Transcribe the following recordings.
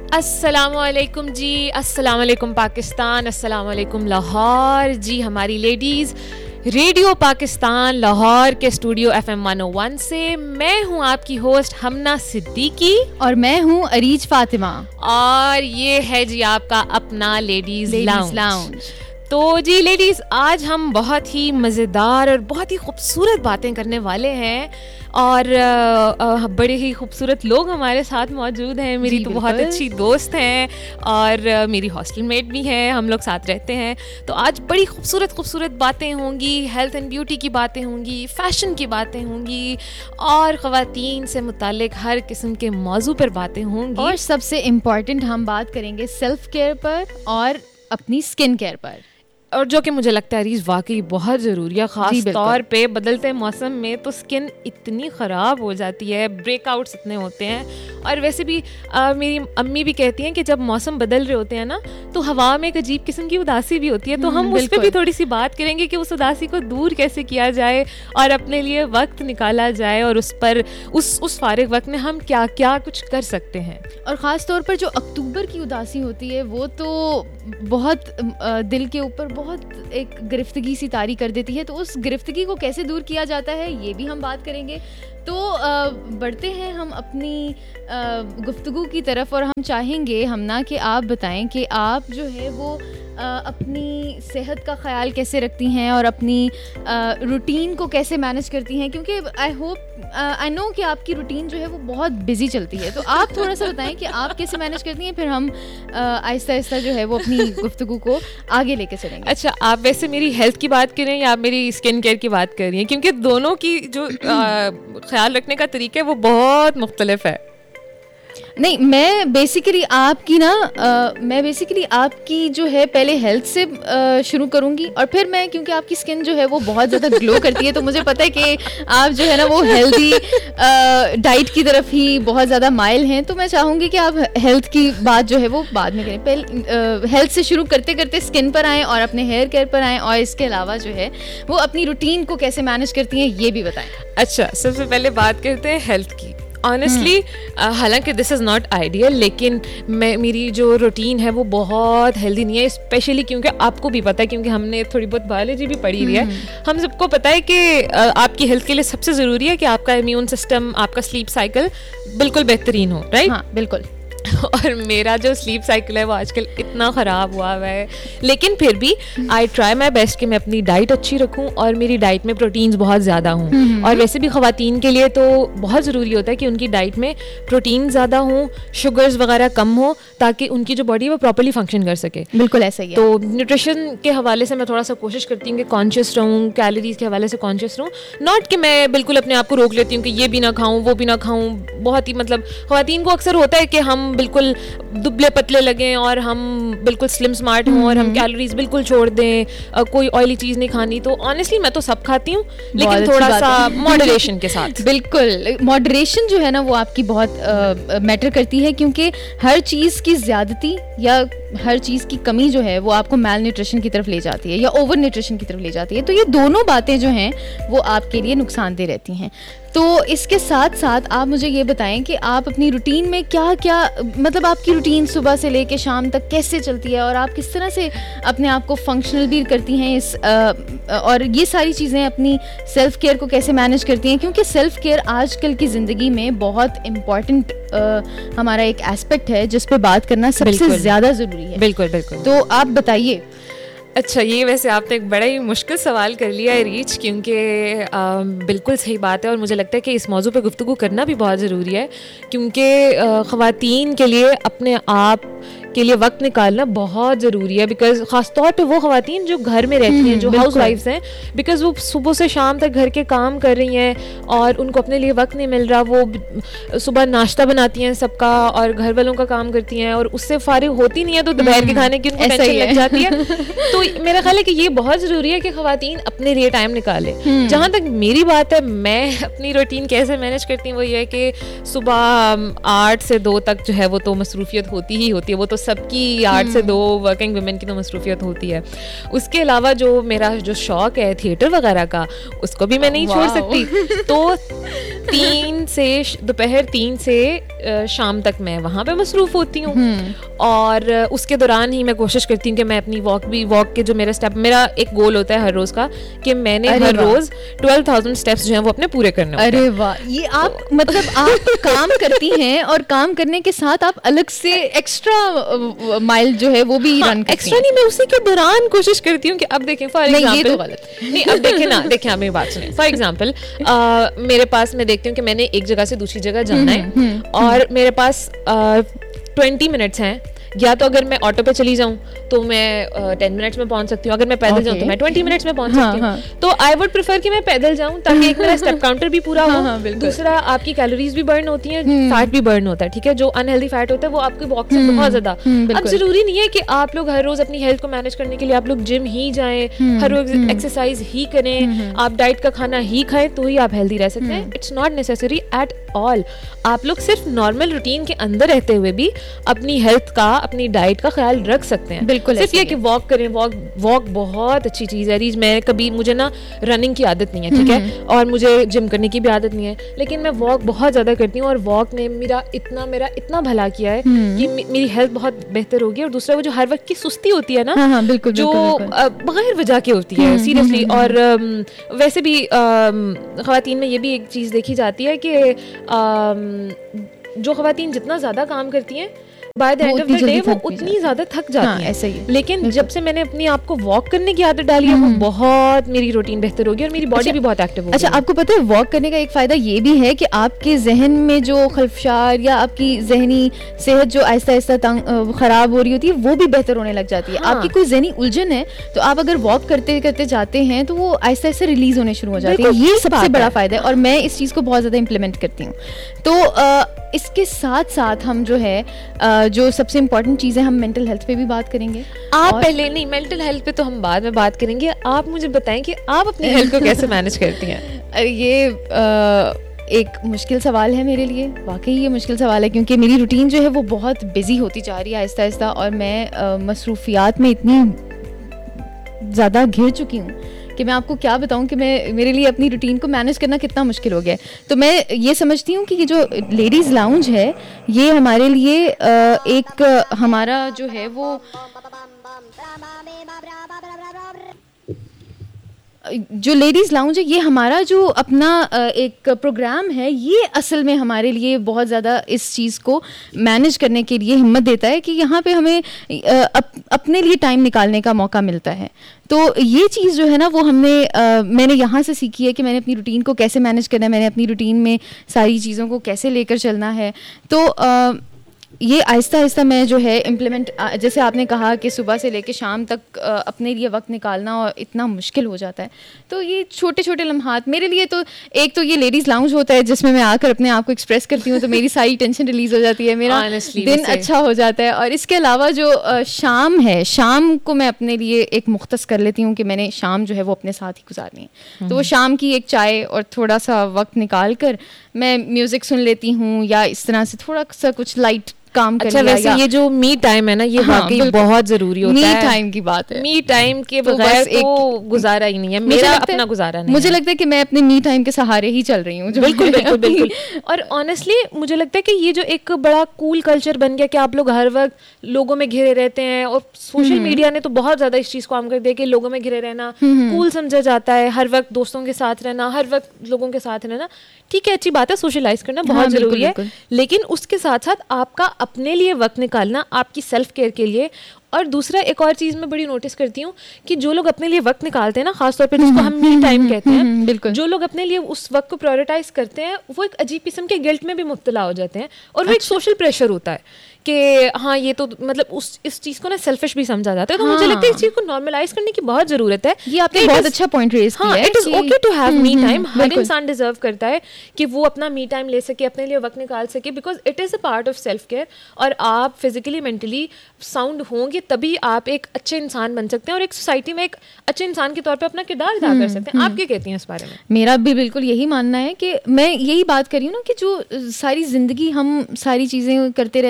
अस्सलामुअलैकुम जी, अस्सलामुअलैकुम पाकिस्तान, अस्सलामुअलैकुम लाहौर जी। हमारी लेडीज़ रेडियो पाकिस्तान लाहौर के स्टूडियो FM 101 से मैं हूँ आपकी होस्ट हमना सिद्दीकी और मैं हूँ अरीज फातिमा और ये है जी आपका अपना लेडीज़ लाउंज। तो जी लेडीज़, आज हम बहुत ही मज़ेदार और बहुत ही खूबसूरत बातें करने वाले हैं और बड़े ही खूबसूरत लोग हमारे साथ मौजूद हैं। मेरी तो बहुत अच्छी दोस्त हैं और मेरी हॉस्टल मेट भी हैं, हम लोग साथ रहते हैं। तो आज बड़ी खूबसूरत बातें होंगी, हेल्थ एंड ब्यूटी की बातें होंगी, फ़ैशन की बातें होंगी और ख़वातीन से मुतालिक हर किस्म के मौजू पर बातें होंगी। और सबसे इम्पॉर्टेंट हम बात करेंगे सेल्फ केयर पर और अपनी स्किन केयर पर, और जो कि मुझे लगता है रीज़ वाकई बहुत ज़रूरी है, ख़ास तौर पे बदलते मौसम में तो स्किन इतनी ख़राब हो जाती है, ब्रेकआउट्स इतने होते हैं। और वैसे भी मेरी अम्मी भी कहती हैं कि जब मौसम बदल रहे होते हैं ना तो हवा में एक अजीब किस्म की उदासी भी होती है। तो हम उस पर भी थोड़ी सी बात करेंगे कि उस उदासी को दूर कैसे किया जाए और अपने लिए वक्त निकाला जाए और उस पर उस फारिग वक्त में हम क्या क्या कुछ कर सकते हैं। और ख़ास तौर पर जो अक्टूबर की उदासी होती है वो तो बहुत दिल के ऊपर बहुत एक गिरफ्तगी सी तारी कर देती है। तो उस गिरफ्तगी को कैसे दूर किया जाता है ये भी हम बात करेंगे। तो बढ़ते हैं हम अपनी गुफ्तगू की तरफ और हम चाहेंगे हमना कि आप बताएं कि आप जो है वो अपनी सेहत का ख्याल कैसे रखती हैं और अपनी रूटीन को कैसे मैनेज करती हैं, क्योंकि आई नो कि आपकी रूटीन जो है वो बहुत बिजी चलती है। तो आप थोड़ा सा बताएं कि आप कैसे मैनेज करती हैं, फिर हम आहिस्ता आहिस्ता जो है वो अपनी गुफ्तगू को आगे लेके चलेंगे। अच्छा, आप वैसे मेरी हेल्थ की बात कर रही हैं या आप मेरी स्किन केयर की बात कर रही हैं? क्योंकि दोनों की जो ख्याल रखने का तरीका है वो बहुत मुख्तलिफ है। नहीं, मैं बेसिकली आपकी जो है पहले हेल्थ से शुरू करूंगी और फिर मैं, क्योंकि आपकी स्किन जो है वो बहुत ज़्यादा ग्लो करती है तो मुझे पता है कि आप जो है ना वो हेल्दी डाइट की तरफ ही बहुत ज़्यादा माइल हैं। तो मैं चाहूँगी कि आप हेल्थ की बात जो है वो बाद में करें। पहले हेल्थ से शुरू करते करते स्किन पर आएँ और अपने हेयर केयर पर आएँ और इसके अलावा जो है वो अपनी रूटीन को कैसे मैनेज करती हैं ये भी बताएँ। अच्छा, सबसे पहले बात करते हैं हेल्थ की। ऑनेस्टली हालांकि दिस इज़ नॉट आइडियल, लेकिन मेरी जो रूटीन है वो बहुत हेल्दी नहीं है, स्पेशली क्योंकि आपको भी पता है, क्योंकि हमने थोड़ी बहुत बायोलॉजी भी पढ़ी हुई है। हम सबको पता है कि आपकी हेल्थ के लिए सबसे ज़रूरी है कि आपका इम्यून सिस्टम, आपका स्लीप साइकिल बिल्कुल बेहतरीन हो, राइट? हाँ, बिल्कुल। और मेरा जो स्लीप साइकिल है वो आजकल इतना ख़राब हुआ है, लेकिन फिर भी आई ट्राई माई बेस्ट कि मैं अपनी डाइट अच्छी रखूं और मेरी डाइट में प्रोटीन्स बहुत ज़्यादा हों। और वैसे भी ख़वातीन के लिए तो बहुत ज़रूरी होता है कि उनकी डाइट में प्रोटीन ज़्यादा हों, शुगर्स वगैरह कम हो, ताकि उनकी जो बॉडी वो प्रॉपर्ली फंक्शन कर सके। बिल्कुल ऐसा ही है। तो न्यूट्रिशन के हवाले से मैं थोड़ा सा कोशिश करती हूँ कि कॉन्शियस रहूँ, कैलोरीज के हवाले से कॉन्शियस रहूँ, नॉट कि मैं बिल्कुल अपने आप को रोक लेती हूँ कि ये भी ना खाऊँ वो भी ना खाऊँ। बहुत ही मतलब ख़वातीन को अक्सर होता है कि हम बिल्कुल दुबले पतले लगें और हम बिल्कुल स्लिम स्मार्ट हों और हम कैलोरीज बिल्कुल छोड़ दें, कोई ऑयली चीज़ नहीं खानी। तो ऑनेस्टली मैं तो सब खाती हूँ, लेकिन थोड़ा सा मॉडरेशन के साथ। बिल्कुल, मॉडरेशन जो है ना वो आपकी बहुत मैटर करती है, क्योंकि हर चीज़ की ज़्यादती या हर चीज़ की कमी जो है वो आपको मैल न्यूट्रिशन की तरफ ले जाती है या ओवर न्यूट्रिशन की तरफ ले जाती है। तो ये दोनों बातें जो हैं वो आपके लिए नुकसानदेह रहती हैं। तो इसके साथ साथ आप मुझे ये बताएं कि आप अपनी रूटीन में क्या क्या, मतलब आपकी रूटीन सुबह से लेके शाम तक कैसे चलती है और आप किस तरह से अपने आप को फंक्शनल भी करती हैं और ये सारी चीज़ें अपनी सेल्फ केयर को कैसे मैनेज करती हैं, क्योंकि सेल्फ केयर आजकल की ज़िंदगी में बहुत इम्पॉर्टेंट हमारा एक एस्पेक्ट है जिस पे बात करना सबसे ज़्यादा ज़रूरी है। बिल्कुल बिल्कुल। तो आप बताइए। अच्छा, ये वैसे आपने एक बड़ा ही मुश्किल सवाल कर लिया है रीच, क्योंकि बिल्कुल सही बात है और मुझे लगता है कि इस मौजू पे गुफ्तगू करना भी बहुत ज़रूरी है, क्योंकि ख़वातीन के लिए अपने आप के लिए वक्त निकालना बहुत ज़रूरी है। बिकॉज ख़ास तौर पे वो ख़वातीन जो घर में रहती हैं, जो हाउस वाइफ्स हैं, बिकॉज वो सुबह से शाम तक घर के काम कर रही हैं और उनको अपने लिए वक्त नहीं मिल रहा। वो सुबह नाश्ता बनाती हैं सबका और घर वालों का काम करती हैं और उससे फारिग होती नहीं है, तो दोपहर के खाने की उनको टेंशन लग जाती है। तो मेरा ख्याल है कि ये बहुत ज़रूरी है कि ख़वातीन अपने लिए टाइम निकाले। जहाँ तक मेरी बात है, मैं अपनी रूटीन कैसे मैनेज करती हूँ वो ये है कि सुबह 8 से 2 तक जो है वो तो मसरूफियत होती ही होती है, वो तो सबकी 8 से 2 वर्किंग वुमेन की तो मसरूफियत होती है। उसके अलावा जो मेरा जो शौक है थिएटर वगैरह का, उसको भी मैं नहीं छोड़ सकती। तो दोपहर 3 से शाम तक मैं वहाँ पे मसरूफ़ होती हूँ, और उसके दौरान ही मैं कोशिश करती हूँ कि मैं अपनी वॉक के जो मेरा एक गोल होता है हर रोज़ का कि मैंने हर रोज़ 12,000 स्टेप्स जो हैं वो अपने पूरे करने होते हैं। अरे वाह, ये आप मतलब आप काम करती हैं और काम करने के साथ आप अलग से एक्स्ट्रा माइल जो है वो भी रन करती हैं। एक्स्ट्रा नहीं, मैं उसी के दौरान कोशिश करती हूँ कि अब देखें फॉर एग्जांपल, ये तो गलत नहीं, अब देखें आप मेरी बात सुनें। फॉर एग्जांपल मेरे पास, मैं देखती हूँ कि मैंने एक जगह से दूसरी जगह जाना है और मेरे पास 20 मिनट्स हैं, या तो अगर मैं ऑटो पे चली जाऊं तो मैं 10 मिनट्स में पहुंच सकती हूँ, अगर मैं पैदल जाऊं तो मैं 20 मिनट्स में पहुंच सकती हूँ। तो आई वुड प्रेफर कि मैं पैदल जाऊं ताकि एक मेरा स्टेप काउंटर भी पूरा हो, दूसरा आपकी कैलोरीज भी बर्न होती हैं, फैट भी बर्न होता है, ठीक है, जो अनहेल्दी फैट होता है वो आपकी वॉक से बहुत ज्यादा। अब जरूरी नहीं है कि आप लोग हर रोज अपनी हेल्थ को मैनेज करने के लिए आप लोग जिम ही जाएं, हर रोज एक्सरसाइज ही करें, आप डाइट का खाना ही खाएं तो ही आप हेल्दी रह सकते हैं। It's not necessary at all. आप लोग सिर्फ नॉर्मल रूटीन के अंदर रहते हुए भी अपनी हेल्थ का, अपनी डाइट का ख्याल रख सकते हैं। बिल्कुल, सिर्फ ये कि वॉक करें। वॉक बहुत अच्छी चीज़ है रीज। मुझे ना रनिंग की आदत नहीं है, ठीक है, और मुझे जिम करने की भी आदत नहीं है, लेकिन मैं वॉक बहुत ज़्यादा करती हूँ और वॉक ने मेरा इतना भला किया है कि मेरी हेल्थ बहुत बेहतर होगी। और दूसरा वो जो हर वक्त की सुस्ती होती है ना, जो बगैर वजह की होती है सीरियसली। और वैसे भी ख़वातीन में ये भी एक चीज़ देखी जाती है कि जो ख़वातीन जितना ज़्यादा काम करती हैं by the end of the day वो उतनी ज्यादा थक जाती है। ऐसा ही। लेकिन जब से मैंने अपनी आप को वॉक करने की आदत डाली है, वो बहुत मेरी रूटीन बेहतर होगी और मेरी बॉडी भी बहुत एक्टिव होगी। अच्छा, आपको पता है वॉक करने का एक फायदा ये भी है कि आपके जहन में जो खलफशार या आपकी जहनी सेहत जो आहिस्ता आहिस्ता खराब हो रही होती है वो भी बेहतर होने लग जाती है। आपकी कोई जहनी उलझन है तो आप अगर वॉक करते करते जाते हैं तो वो आहिस्ता आहिस्ता रिलीज होने शुरू हो जाती है। ये सबसे बड़ा फायदा है और मैं इस चीज़ को बहुत ज़्यादा इम्प्लीमेंट करती हूँ। तो इसके साथ साथ हम जो है जो सबसे इम्पोर्टेंट चीज़ है, हम मेंटल हेल्थ पे भी बात करेंगे। आप पहले नहीं, मेंटल हेल्थ पे तो हम बाद में बात करेंगे। आप मुझे बताएं कि आप अपनी हेल्थ को कैसे मैनेज करती हैं। ये एक मुश्किल सवाल है मेरे लिए, वाकई ये मुश्किल सवाल है क्योंकि मेरी रूटीन जो है वो बहुत बिजी होती जा रही है आहिस्ता आहिस्ता, और मैं मसरूफियात में इतनी ज़्यादा घिर चुकी हूँ कि मैं आपको क्या बताऊं कि मेरे लिए अपनी रूटीन को मैनेज करना कितना मुश्किल हो गया है। तो मैं ये समझती हूँ कि ये जो लेडीज़ लाउंज है ये हमारे लिए एक हमारा जो है वो जो लेडीज़ लाउंज है ये हमारा जो अपना एक प्रोग्राम है, ये असल में हमारे लिए बहुत ज़्यादा इस चीज़ को मैनेज करने के लिए हिम्मत देता है कि यहाँ पे हमें अपने लिए टाइम निकालने का मौका मिलता है। तो ये चीज़ जो है ना वो मैंने यहाँ से सीखी है कि मैंने अपनी रूटीन को कैसे मैनेज करना है, मैंने अपनी रूटीन में सारी चीज़ों को कैसे लेकर चलना है। तो ये आहिस्ता आहिस्ता मैं जो है इम्प्लीमेंट, जैसे आपने कहा कि सुबह से लेकर शाम तक अपने लिए वक्त निकालना और इतना मुश्किल हो जाता है। तो ये छोटे छोटे लम्हात मेरे लिए, तो एक तो ये लेडीज़ लाउंज होता है जिसमें मैं आकर अपने आप को एक्सप्रेस करती हूँ तो मेरी सारी टेंशन रिलीज़ हो जाती है, मेरा दिन अच्छा हो जाता है। और इसके अलावा जो शाम है, शाम को मैं अपने लिए एक मुख्तस कर लेती हूँ कि मैंने शाम जो है वो अपने साथ ही गुजारनी है। तो वो शाम की एक चाय और थोड़ा सा वक्त निकाल कर मैं म्यूज़िक सुन लेती हूँ या इस तरह से थोड़ा सा कुछ लाइट काम कर लिया। वैसे ये जो मी टाइम है ना ये वाकई बहुत जरूरी होता है। मी टाइम की बात है, मी टाइम के बगैर तो गुजारा ही नहीं है, मेरा अपना गुजारा नहीं। मुझे लगता है कि मैं अपने मी टाइम के सहारे ही चल रही हूँ। बिल्कुल बिल्कुल बिल्कुल। और ऑनेस्टली मुझे लगता है कि ये जो एक बड़ा कूल कल्चर बन गया कि आप लोग हर वक्त लोगों में घिरे रहते हैं, और सोशल मीडिया ने तो बहुत ज्यादा इस चीज को आम कर दिया कि लोगों में घिरे रहना कूल समझा जाता है, हर वक्त दोस्तों के साथ रहना, हर वक्त लोगों के साथ रहना। ठीक है, अच्छी बात है, सोशलाइज करना बहुत जरूरी है, लेकिन उसके साथ साथ आपका अपने लिए वक्त निकालना, आपकी सेल्फ केयर के लिए। और दूसरा एक और चीज़ मैं बड़ी नोटिस करती हूँ कि जो लोग अपने लिए वक्त निकालते हैं ना, खासतौर पे जिसको हम मी टाइम कहते हैं, बिल्कुल, जो लोग अपने लिए उस वक्त को प्रायोरिटाइज करते हैं वो एक अजीब किस्म के गिल्ट में भी मुब्तला हो जाते हैं, और वो एक सोशल प्रेशर होता है कि हाँ ये तो मतलब इस चीज़ को ना सेल्फिश भी समझा जाता है। तो मुझे लगता है इस चीज़ को नॉर्मलाइज करने की बहुत ज़रूरत है। ये आपने बहुत अच्छा पॉइंट रेज किया है। It is okay to have me time. हर इंसान डिजर्व करता है कि वो अपना मी टाइम ले सके, अपने लिए वक्त निकाल सके, because it is a part of self care. और आप फिजिकली मेंटली साउंड होंगे तभी आप एक अच्छे इंसान बन सकते हैं और एक सोसाइटी में एक अच्छे इंसान के तौर पे अपना किरदार अदा कर सकते हैं। आप क्या कहती हैं इस बारे में? मेरा भी बिल्कुल यही मानना है कि मैं यही बात कर रही हूँ ना कि जो सारी ज़िंदगी हम सारी चीज़ें करते रहते हैं और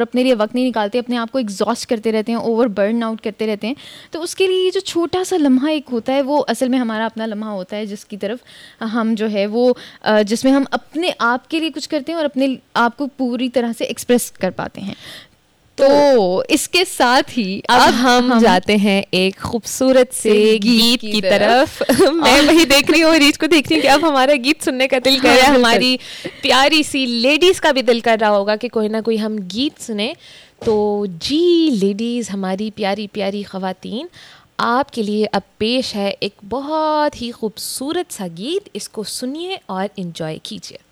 अपने लिए वक्त नहीं निकालते, अपने आप को एग्जॉस्ट करते रहते हैं, ओवर बर्न आउट करते रहते हैं, तो उसके लिए ये जो छोटा सा लम्हा एक होता है वो असल में हमारा अपना लम्हा होता है, जिसकी तरफ हम जो है वो जिसमें हम अपने आप के लिए कुछ करते हैं और अपने आप को पूरी तरह से एक्सप्रेस कर पाते हैं। तो इसके साथ ही अब हम जाते हैं एक खूबसूरत से गीत की तरफ। मैं वही देख रही हूँ, रीच को देख रही हूँ कि अब हमारा गीत सुनने का दिल कर रहा है। हमारी प्यारी सी लेडीज़ का भी दिल कर रहा होगा कि कोई ना कोई हम गीत सुने। तो जी लेडीज़, हमारी प्यारी प्यारी ख़वातीन, आपके लिए अब पेश है एक बहुत ही खूबसूरत सा गीत। इसको सुनिए और इन्जॉय कीजिए।